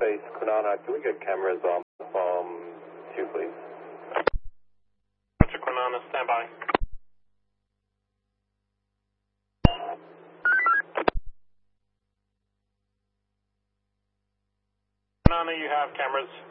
base, Quinana, can we get cameras on 2, please? Roger, Quinana, stand by. Quinana, you have cameras.